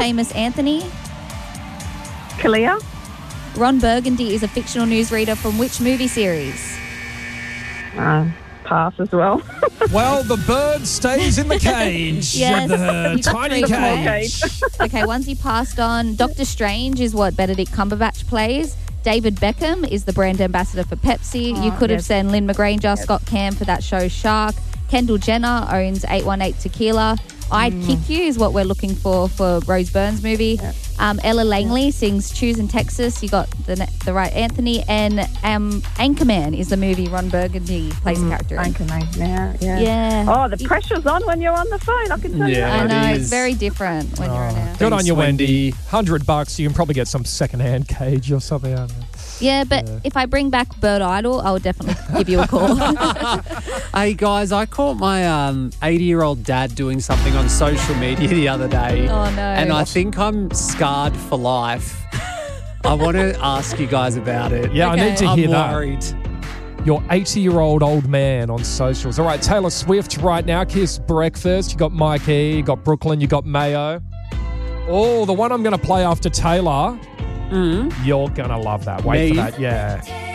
famous Anthony? Kalia. Ron Burgundy is a fictional newsreader from which movie series? Pass as well. Well, the bird stays in the cage. Yes, The you got tiny 3 correct. cage. Okay, ones you passed on. Doctor Strange is what Benedict Cumberbatch plays. David Beckham is the brand ambassador for Pepsi. You could have yes. said Lynn McGranger, Scott Cam for that show Shark. Kendall Jenner owns 818 Tequila. I'd Kick You is what we're looking for Rose Byrne's movie. Ella Langley sings Choose in Texas. You got the right Anthony. And Anchorman is the movie Ron Burgundy plays a character in. Anchorman, yeah. Yeah. Oh, the pressure's on when you're on the phone, I can tell you. I it know, is. it's very different when you're in a... Good on you, Wendy. Wendy. $100. You can probably get some secondhand cage or something. I don't know. Yeah, but if I bring back Bird Idol, I'll definitely give you a call. Hey, guys, I caught my 80-year-old dad doing something on social media the other day. Oh, no. And I think I'm scarred for life. I want to ask you guys about it. Yeah, Okay. I need to I'm hear that. worried. Your 80-year-old old man on socials. All right, Taylor Swift right now. Kiss Breakfast. You got Mike E. You got Brooklyn. You got Mayo. Oh, the one I'm going to play after Taylor. You're going to love that. Wait Me? for that. Yeah.